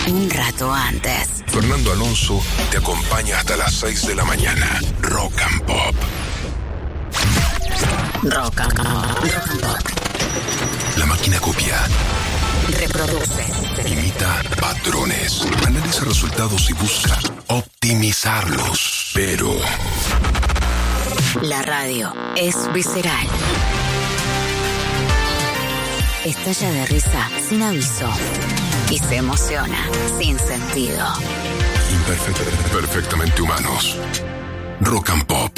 un rato antes. Fernando Alonso te acompaña hasta las 6 de la mañana. Rock and Pop. Rock and Pop. La máquina copia, Reproduce. imita patrones, analiza resultados y busca optimizarlos. Pero La radio es visceral. Estalla de risa sin aviso y se emociona sin sentido. perfectamente humanos. Rock and Pop.